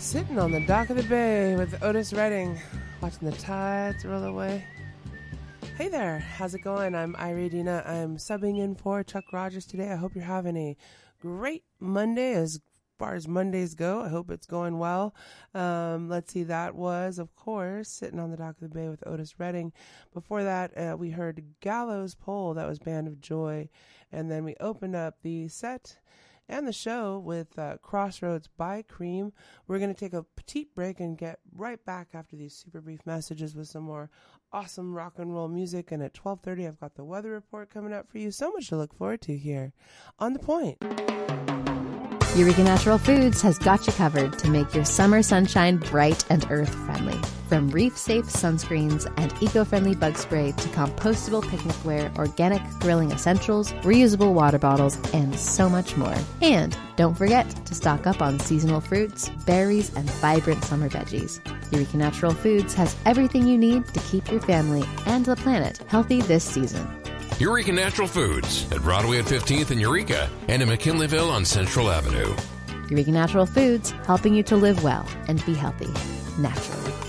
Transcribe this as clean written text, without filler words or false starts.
Sitting on the dock of the bay with Otis Redding, watching the tides roll away. Hey there, how's it going? I'm Iridina. I'm subbing in for Chuck Rogers today. I hope you're having a great Monday as far as Mondays go. I hope it's going well. Let's see, that was, of course, Sitting on the Dock of the Bay with Otis Redding. Before that, we heard Gallows Pole. That was Band of Joy. And then we opened up the set and the show with Crossroads by Cream. We're going to take a petite break and get right back after these super brief messages with some more awesome rock and roll music. And at 12:30, I've got the weather report coming up for you. So much to look forward to here on The Point. Eureka Natural Foods has got you covered to make your summer sunshine bright and earth-friendly. From reef-safe sunscreens and eco-friendly bug spray to compostable picnicware, organic grilling essentials, reusable water bottles, and so much more. And don't forget to stock up on seasonal fruits, berries, and vibrant summer veggies. Eureka Natural Foods has everything you need to keep your family and the planet healthy this season. Eureka Natural Foods at Broadway at 15th in Eureka and in McKinleyville on Central Avenue. Eureka Natural Foods, helping you to live well and be healthy naturally.